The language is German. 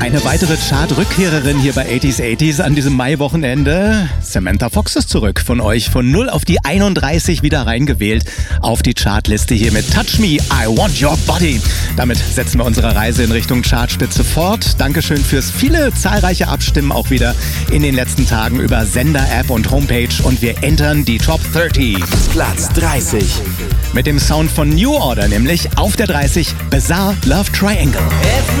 Eine weitere Chart-Rückkehrerin hier bei 80s an diesem Mai-Wochenende. Samantha Fox ist zurück, von euch von 0 auf die 31 wieder reingewählt auf die Chartliste hier mit Touch Me, I Want Your Body. Damit setzen wir unsere Reise in Richtung Chartspitze fort. Dankeschön fürs viele zahlreiche Abstimmen auch wieder in den letzten Tagen über Sender, App und Homepage, und wir entern die Top 30. Platz 30. Mit dem Sound von New Order, nämlich auf der 30 Bizarre Love Triangle.